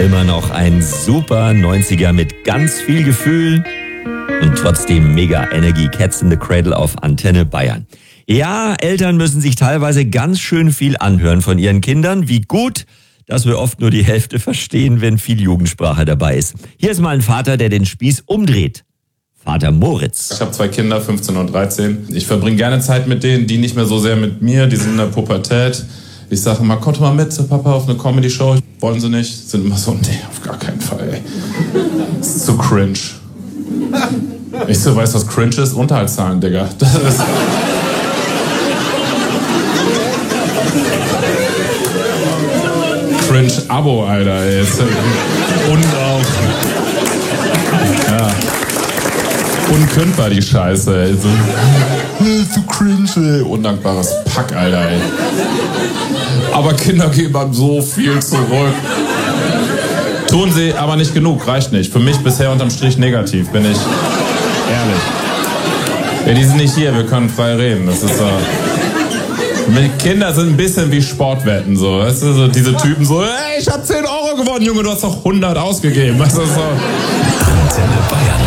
Immer noch ein super 90er mit ganz viel Gefühl und trotzdem mega Energie. Cats in the Cradle auf Antenne Bayern. Ja, Eltern müssen sich teilweise ganz schön viel anhören von ihren Kindern. Wie gut, dass wir oft nur die Hälfte verstehen, wenn viel Jugendsprache dabei ist. Hier ist mal ein Vater, der den Spieß umdreht. Vater Moritz. Ich habe 2 Kinder, 15 und 13. Ich verbringe gerne Zeit mit denen, die nicht mehr so sehr mit mir, die sind in der Pubertät. Ich sage immer, kommt mal mit zu Papa auf eine Comedy-Show. Wollen sie nicht? Sind immer so, nee, auf gar keinen Fall, ey. Das ist zu cringe. Ich so, weißt du, was cringe ist? Unterhaltszahlen, Digga. Das ist... Cringe-Abo, Alter, ey. Und auch... Ja. Unkündbar, die Scheiße, ey. So, zu cringe, ey. Undankbares Pack, Alter, ey. Aber Kinder geben einem so viel zurück. Tun sie, aber nicht genug, reicht nicht. Für mich bisher unterm Strich negativ, bin ich ehrlich. Ja, die sind nicht hier, wir können frei reden. Das ist so... Kinder sind ein bisschen wie Sportwetten, so. Weißt du, so diese Typen so, hey, ich hab 10 Euro gewonnen, Junge, du hast doch 100 ausgegeben. Weißt du, so. Antenne Bayern.